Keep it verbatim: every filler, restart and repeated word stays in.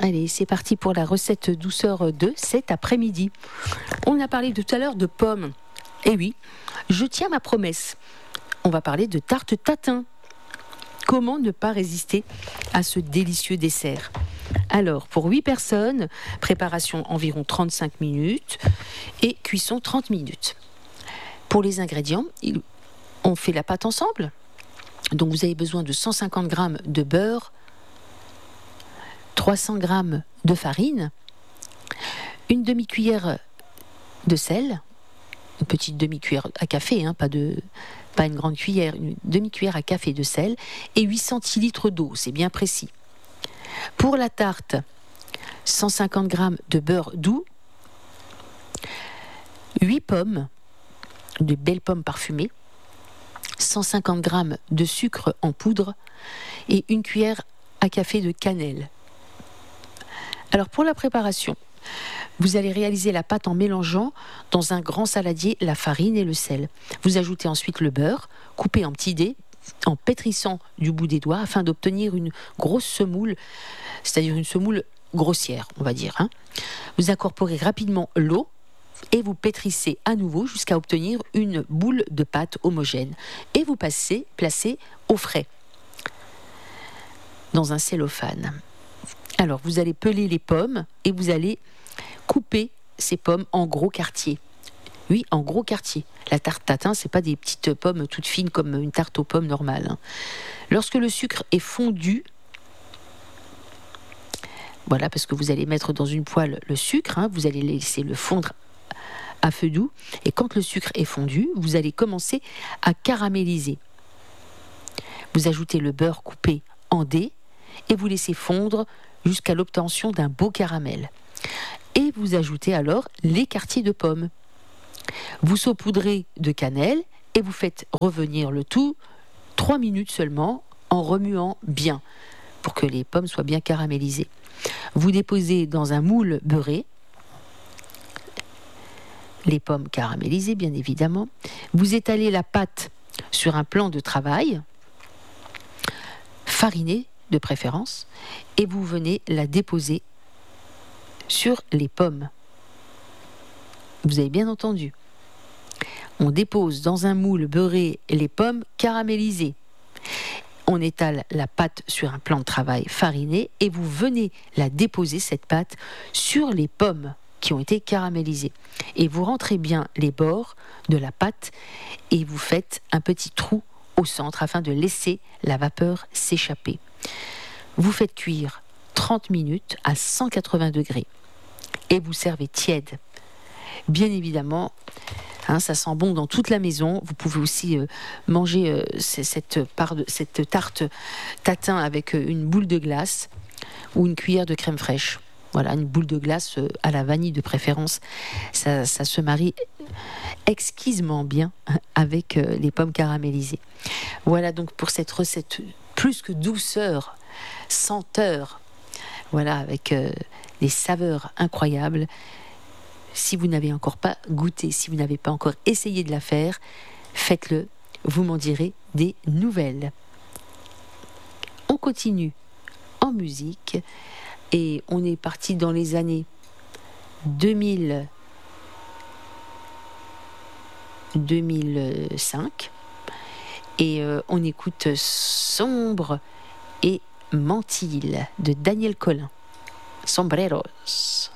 Allez, c'est parti pour la recette douceur de cet après-midi. On a parlé tout à l'heure de pommes. Eh oui, je tiens ma promesse. On va parler de tarte tatin. Comment ne pas résister à ce délicieux dessert? Alors, pour huit personnes, préparation environ trente-cinq minutes et cuisson trente minutes. Pour les ingrédients, on fait la pâte ensemble. Donc, vous avez besoin de cent cinquante grammes de beurre, trois cents grammes de farine, une demi-cuillère de sel, une petite demi-cuillère à café, hein, pas, de, pas une grande cuillère, une demi-cuillère à café de sel et huit centilitres d'eau, c'est bien précis. Pour la tarte, cent cinquante grammes de beurre doux, huit pommes, de belles pommes parfumées, cent cinquante grammes de sucre en poudre et une cuillère à café de cannelle. Alors pour la préparation, vous allez réaliser la pâte en mélangeant dans un grand saladier la farine et le sel. Vous ajoutez ensuite le beurre, coupé en petits dés, en pétrissant du bout des doigts afin d'obtenir une grosse semoule, c'est-à-dire une semoule grossière, on va dire. Hein. Vous incorporez rapidement l'eau et vous pétrissez à nouveau jusqu'à obtenir une boule de pâte homogène. Et vous passez, placez au frais dans un cellophane. Alors, vous allez peler les pommes et vous allez couper ces pommes en gros quartiers. Oui, en gros quartiers. La tarte tatin, c'est pas des petites pommes toutes fines comme une tarte aux pommes normale. Hein. Lorsque le sucre est fondu, voilà, parce que vous allez mettre dans une poêle le sucre, hein, vous allez laisser le fondre à feu doux. Et quand le sucre est fondu, vous allez commencer à caraméliser. Vous ajoutez le beurre coupé en dés et vous laissez fondre jusqu'à l'obtention d'un beau caramel. Et vous ajoutez alors les quartiers de pommes. Vous saupoudrez de cannelle et vous faites revenir le tout trois minutes seulement en remuant bien pour que les pommes soient bien caramélisées. Vous déposez dans un moule beurré les pommes caramélisées bien évidemment. Vous étalez la pâte sur un plan de travail fariné de préférence, et vous venez la déposer sur les pommes. Vous avez bien entendu. On dépose dans un moule beurré les pommes caramélisées. On étale la pâte sur un plan de travail fariné et vous venez la déposer, cette pâte, sur les pommes qui ont été caramélisées. Et vous rentrez bien les bords de la pâte et vous faites un petit trou au centre afin de laisser la vapeur s'échapper. Vous faites cuire trente minutes à cent quatre-vingts degrés et vous servez tiède. Bien évidemment, hein, ça sent bon dans toute la maison. Vous pouvez aussi euh, manger euh, cette, part de, cette tarte tatin avec euh, une boule de glace ou une cuillère de crème fraîche. Voilà, une boule de glace euh, à la vanille de préférence. Ça, ça se marie exquisement bien avec euh, les pommes caramélisées. Voilà donc pour cette recette plus que douceur, senteur, voilà, avec euh, des saveurs incroyables. Si vous n'avez encore pas goûté, si vous n'avez pas encore essayé de la faire, faites-le, vous m'en direz des nouvelles. On continue en musique et on est parti dans les années deux mille, deux mille cinq et euh, on écoute Sombre et Mantille de Daniel Colin. Sombreros.